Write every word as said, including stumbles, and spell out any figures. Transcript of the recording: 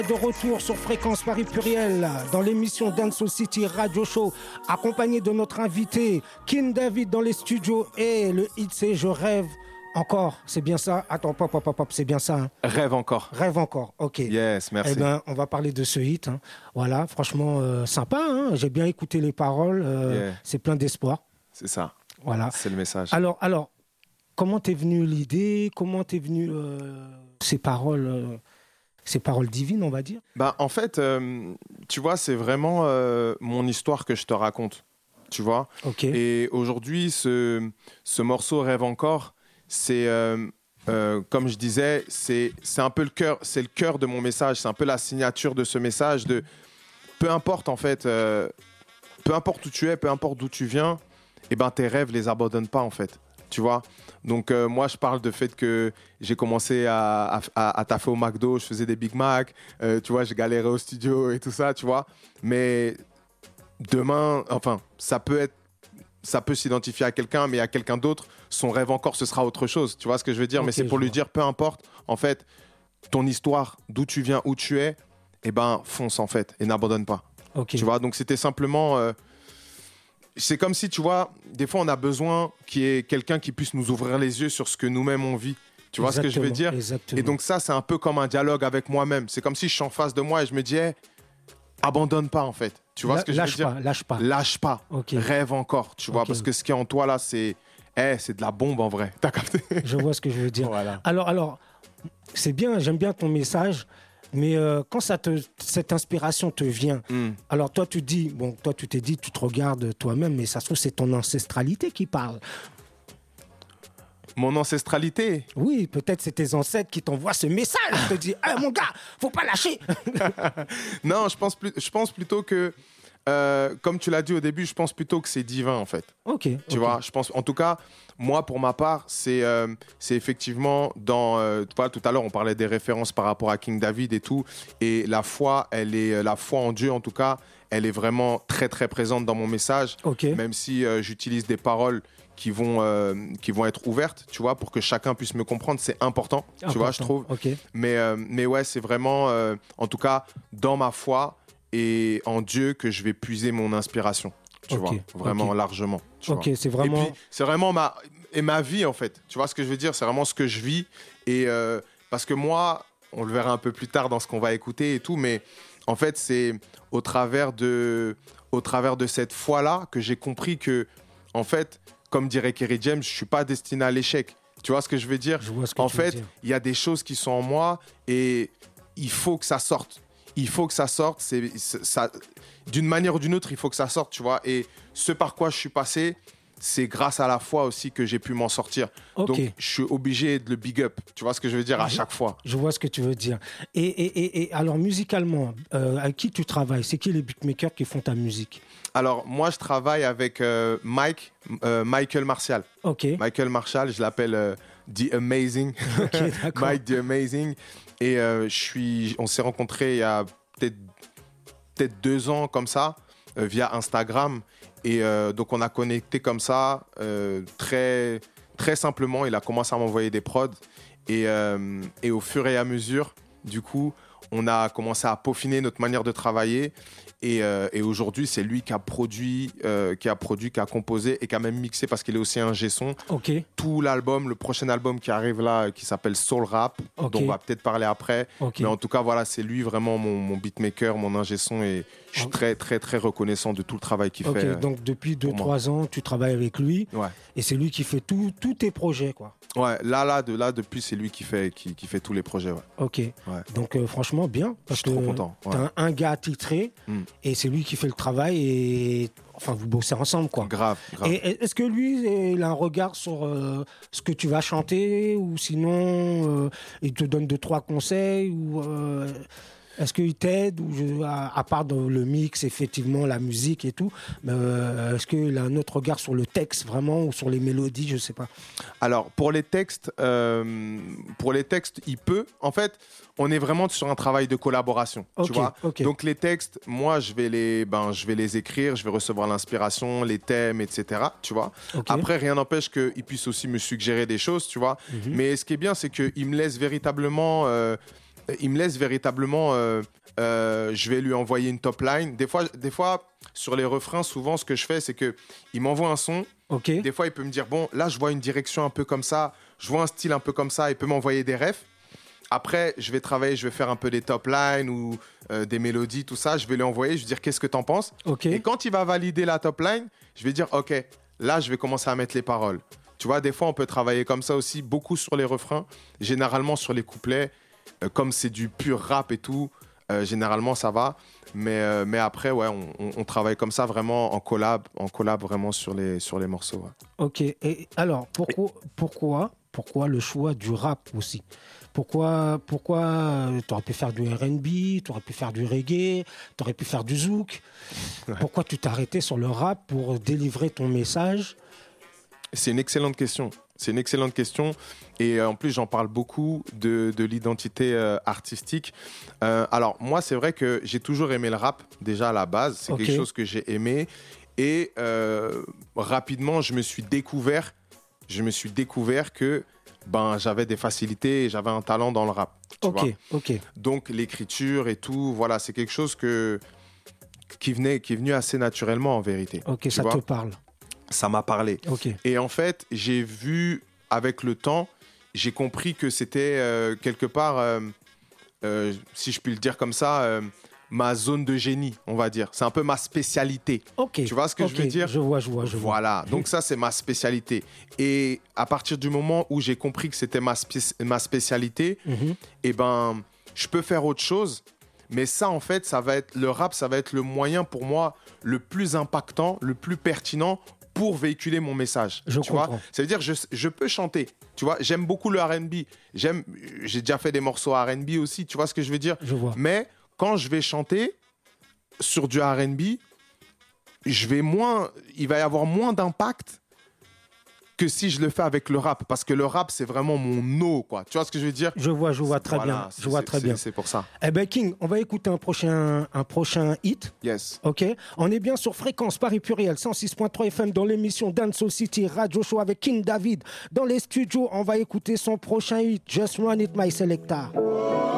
De retour sur Fréquence Paris Pluriel dans l'émission Dancehall City Radio Show, accompagné de notre invité King David dans les studios et le hit c'est Je rêve encore, c'est bien ça? Attends, pop, pop, pop, c'est bien ça hein? Rêve encore. Rêve encore, ok. Yes, merci. Eh ben, on va parler de ce hit. Hein. Voilà, franchement euh, sympa. Hein. J'ai bien écouté les paroles. Euh, yeah. C'est plein d'espoir. C'est ça. Voilà. C'est le message. Alors, alors, comment t'es venue l'idée? Comment t'es venue euh, ces paroles? Euh, Ces paroles divines, on va dire. Bah, en fait, euh, tu vois, c'est vraiment euh, mon histoire que je te raconte, tu vois. Okay. Et aujourd'hui, ce, ce morceau Rêve encore, c'est, euh, euh, comme je disais, c'est, c'est un peu le cœur, c'est le cœur de mon message, c'est un peu la signature de ce message de peu importe, en fait, euh, peu importe où tu es, peu importe d'où tu viens, eh ben, tes rêves, les abandonne pas, en fait, tu vois. Donc euh, moi je parle de fait que j'ai commencé à, à, à taffer au McDo, je faisais des Big Mac, euh, tu vois, j'ai galéré au studio et tout ça, tu vois. Mais demain, enfin, ça peut être, ça peut s'identifier à quelqu'un, mais à quelqu'un d'autre, son rêve encore, ce sera autre chose. Tu vois ce que je veux dire? Okay, mais c'est pour lui vois. dire, peu importe, en fait, ton histoire, d'où tu viens, où tu es, eh ben fonce en fait et n'abandonne pas. Okay. Tu vois, donc c'était simplement. Euh, C'est comme si, tu vois, des fois, on a besoin qu'il y ait quelqu'un qui puisse nous ouvrir les yeux sur ce que nous-mêmes on vit. Tu vois exactement, ce que je veux dire? Exactement. Et donc ça, c'est un peu comme un dialogue avec moi-même. C'est comme si je suis en face de moi et je me dis, hey, abandonne pas, en fait. Tu vois La, ce que je veux pas, dire? Lâche pas. Lâche pas. Okay. Rêve encore, tu vois, okay. parce que ce qui est en toi, là, c'est, hey, c'est de la bombe, en vrai. T'as capté? Je vois ce que je veux dire. Voilà. Alors, alors, c'est bien, j'aime bien ton message. Mais euh, quand ça te, cette inspiration te vient, mm. alors toi tu dis, bon, toi tu t'es dit, tu te regardes toi-même, mais ça se trouve c'est ton ancestralité qui parle. Mon ancestralité? Oui, peut-être c'est tes ancêtres qui t'envoient ce message. Ils te disent, hey, mon gars, faut pas lâcher. Non, je pense, plus, je pense plutôt que, euh, comme tu l'as dit au début, je pense plutôt que c'est divin en fait. Ok. Tu okay. vois, je pense, en tout cas, moi pour ma part, c'est, euh, c'est effectivement dans, euh, tu vois, tout à l'heure on parlait des références par rapport à King David et tout, et la foi, elle est, la foi en Dieu en tout cas, elle est vraiment très très présente dans mon message, okay. même si euh, j'utilise des paroles qui vont, euh, qui vont être ouvertes, tu vois, pour que chacun puisse me comprendre, c'est important, important. tu vois, je trouve. Okay. Mais, euh, mais ouais, c'est vraiment, euh, en tout cas, dans ma foi et en Dieu que je vais puiser mon inspiration. Tu okay, vois, vraiment okay. largement. Tu ok, vois. c'est vraiment. Et puis, c'est vraiment ma, et ma vie, en fait. Tu vois ce que je veux dire? C'est vraiment ce que je vis. Et euh, parce que moi, on le verra un peu plus tard dans ce qu'on va écouter et tout, mais en fait, c'est au travers de, au travers de cette foi-là que j'ai compris que, en fait, comme dirait Kerry James, je ne suis pas destiné à l'échec. Tu vois ce que je veux dire? Je vois ce que en tu fait, veux dire. Il y a des choses qui sont en moi et il faut que ça sorte. Il faut que ça sorte, c'est, c'est, ça, d'une manière ou d'une autre, il faut que ça sorte, tu vois. Et ce par quoi je suis passé, c'est grâce à la foi aussi que j'ai pu m'en sortir. Okay. Donc, je suis obligé de le big up. Tu vois ce que je veux dire à je, chaque fois. Je vois ce que tu veux dire. Et, et, et, et alors, musicalement, euh, avec qui tu travailles? C'est qui les beatmakers qui font ta musique? Alors, moi, je travaille avec euh, Mike, euh, Michael Martial. Ok. Michael Martial, je l'appelle euh, The Amazing. Okay, Mike The Amazing. Et euh, je suis, on s'est rencontrés il y a peut-être, peut-être deux ans comme ça, euh, via Instagram. Et euh, donc, on a connecté comme ça, euh, très, très simplement. Il a commencé à m'envoyer des prods. Et, euh, et au fur et à mesure, du coup, on a commencé à peaufiner notre manière de travailler. Et, euh, et aujourd'hui, c'est lui qui a produit, euh, qui a produit, qui a composé et qui a même mixé parce qu'il est aussi un ingé son. Okay. Tout l'album, le prochain album qui arrive là, qui s'appelle Soul Rap, okay. dont on va peut-être parler après. Okay. Mais en tout cas, voilà, c'est lui vraiment mon, mon beatmaker, mon ingé son et je suis okay. très, très, très reconnaissant de tout le travail qu'il okay. fait. Euh, Donc depuis deux trois ans, tu travailles avec lui. Ouais. Et c'est lui qui fait tous tes projets, quoi. Ouais, là, là, de là, depuis, c'est lui qui fait, qui, qui fait tous les projets. Ouais. Ok. Ouais. Donc, euh, franchement, bien. Parce je suis trop content. Ouais. T'as un, un gars attitré mm. et c'est lui qui fait le travail et enfin, vous bossez ensemble, quoi. Grave, grave. Et est-ce que lui, il a un regard sur euh, ce que tu vas chanter ou sinon, euh, il te donne deux, trois conseils ou euh, est-ce qu'il t'aide ou je, à, à part dans le mix, effectivement, la musique et tout, mais euh, est-ce qu'il a un autre regard sur le texte vraiment ou sur les mélodies, je sais pas. Alors pour les textes, euh, pour les textes, il peut. En fait, on est vraiment sur un travail de collaboration, okay, tu vois. Okay. Donc les textes, moi, je vais les, ben, je vais les écrire, je vais recevoir l'inspiration, les thèmes, et cetera. Tu vois. Okay. Après, rien n'empêche qu'il puisse aussi me suggérer des choses, tu vois. Mm-hmm. Mais ce qui est bien, c'est qu'il me laisse véritablement. Euh, il me laisse véritablement... Euh, euh, je vais lui envoyer une top line. Des fois, des fois, sur les refrains, souvent, ce que je fais, c'est qu'il m'envoie un son. Okay. Des fois, il peut me dire, bon, là, je vois une direction un peu comme ça, je vois un style un peu comme ça, il peut m'envoyer des refs. Après, je vais travailler, je vais faire un peu des top lines ou euh, des mélodies, tout ça. Je vais lui envoyer, je vais dire, qu'est-ce que t'en penses? Okay. Et quand il va valider la top line, je vais dire, OK, là, je vais commencer à mettre les paroles. Tu vois, des fois, on peut travailler comme ça aussi, beaucoup sur les refrains, généralement sur les couplets. Euh, comme c'est du pur rap et tout, euh, généralement, ça va. Mais, euh, mais après, ouais, on, on, on travaille comme ça vraiment en collab, en collab vraiment sur les, sur les morceaux. Ouais. Ok. Et alors, pourquoi, pourquoi, pourquoi le choix du rap aussi? Pourquoi, pourquoi tu aurais pu faire du R and B, tu aurais pu faire du reggae, tu aurais pu faire du zouk. Ouais. Pourquoi tu t'es arrêté sur le rap pour délivrer ton message? C'est une excellente question. C'est une excellente question. Et euh, en plus, j'en parle beaucoup de, de l'identité euh, artistique. Euh, alors, moi, c'est vrai que j'ai toujours aimé le rap, déjà à la base. C'est okay. quelque chose que j'ai aimé. Et euh, rapidement, je me suis découvert, je me suis découvert que ben, j'avais des facilités et j'avais un talent dans le rap. Tu ok, vois ok. Donc, l'écriture et tout, voilà, c'est quelque chose que, qui, venait, qui est venu assez naturellement, en vérité. Ok, ça vois te parle. Ça m'a parlé. Okay. Et en fait, j'ai vu, avec le temps, j'ai compris que c'était euh, quelque part, euh, euh, si je puis le dire comme ça, euh, ma zone de génie, on va dire. C'est un peu ma spécialité. Okay. Tu vois ce que okay. je veux dire? Je vois, je vois, je vois. Voilà, donc ça, c'est ma spécialité. Et à partir du moment où j'ai compris que c'était ma, spé- ma spécialité, mm-hmm. eh ben, je peux faire autre chose. Mais ça, en fait, ça va être, le rap, ça va être le moyen pour moi le plus impactant, le plus pertinent pour véhiculer mon message. Je tu comprends. vois, ça veut dire je je peux chanter. Tu vois, j'aime beaucoup le R and B. J'aime, j'ai déjà fait des morceaux R and B aussi. Tu vois ce que je veux dire? Je vois. Mais quand je vais chanter sur du R and B, je vais moins, il va y avoir moins d'impact que si je le fais avec le rap, parce que le rap, c'est vraiment mon eau, quoi. Tu vois ce que je veux dire? Je vois, je vois c'est, très voilà, bien. Je vois très c'est, bien. C'est pour ça. Eh ben King, on va écouter un prochain, un prochain hit. Yes. Ok. On est bien sur Fréquence Paris Pluriel, cent six point trois F M dans l'émission Dancehall City Radio Show avec King David. Dans les studios, on va écouter son prochain hit, Just Run It My Selector.